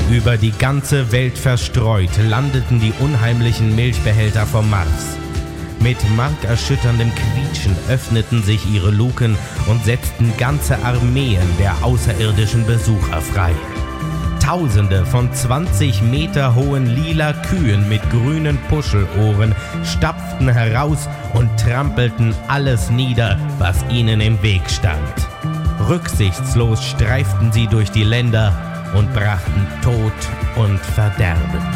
Über die ganze Welt verstreut landeten die unheimlichen Milchbehälter vom Mars. Mit markerschütterndem Quietschen öffneten sich ihre Luken und setzten ganze Armeen der außerirdischen Besucher frei. Tausende von 20 Meter hohen lila Kühen mit grünen Puschelohren stapften heraus und trampelten alles nieder, was ihnen im Weg stand. Rücksichtslos streiften sie durch die Länder und brachten Tod und Verderben.